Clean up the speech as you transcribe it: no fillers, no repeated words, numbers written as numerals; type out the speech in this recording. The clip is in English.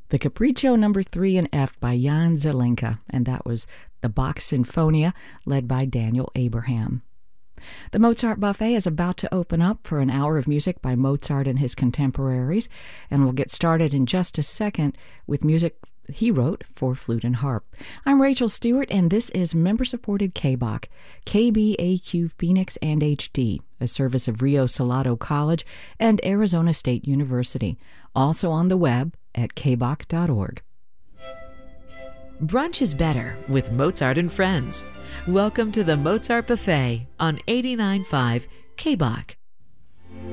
The Capriccio Number 3 in F by Jan Zelenka, and that was the Bach Sinfonia, led by Daniel Abraham. The Mozart Buffet is about to open up for an hour of music by Mozart and his contemporaries, and we'll get started in just a second with music he wrote for flute and harp. I'm Rachel Stewart, and this is member-supported KBAQ, KBAQ Phoenix and HD, a service of Rio Salado College and Arizona State University, also on the web at kbaq.org. Brunch is better with Mozart and Friends. Welcome to the Mozart Buffet on 89.5 KBAQ.